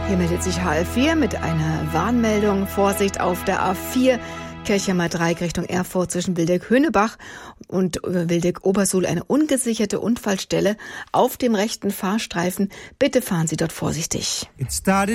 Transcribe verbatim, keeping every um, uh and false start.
Hier meldet sich H L vier mit einer Warnmeldung. Vorsicht auf der A vier, Kirchheimer Dreieck Richtung Erfurt zwischen Wildeck-Höhnebach und Wildeck-Obersuhl eine ungesicherte Unfallstelle auf dem rechten Fahrstreifen. Bitte fahren Sie dort vorsichtig.